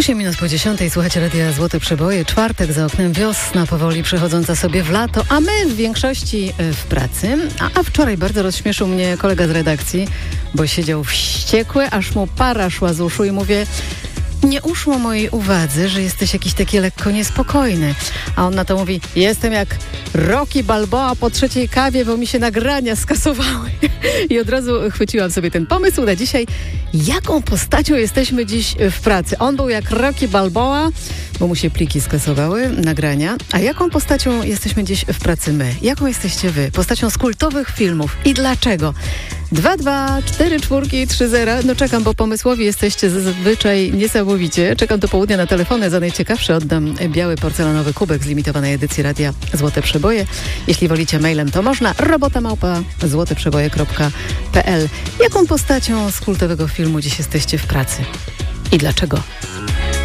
8 minut po 10. Słuchacie Radia Złote Przeboje. Czwartek, za oknem wiosna, powoli przechodząca sobie w lato, a my w większości w pracy. A wczoraj bardzo rozśmieszył mnie kolega z redakcji, bo siedział wściekły, aż mu para szła z uszu i mówię: nie uszło mojej uwadze, że jesteś jakiś taki lekko niespokojny. A on na to mówi: jestem jak Rocky Balboa po trzeciej kawie, bo mi się nagrania skasowały. I od razu chwyciłam sobie ten pomysł na dzisiaj. Jaką postacią jesteśmy dziś w pracy? On był jak Rocky Balboa, bo mu się pliki skasowały, nagrania. A jaką postacią jesteśmy dziś w pracy my? Jaką jesteście wy? Postacią z kultowych filmów. I dlaczego? 22443. No czekam, bo pomysłowi jesteście zazwyczaj niesamowicie. Czekam do południa na telefony. Za najciekawsze oddam biały porcelanowy kubek z limitowanej edycji Radia Złote Przeboje. Jeśli wolicie mailem, to można. robota@złoteprzeboje.pl. Jaką postacią z kultowego filmu dziś jesteście w pracy? I dlaczego?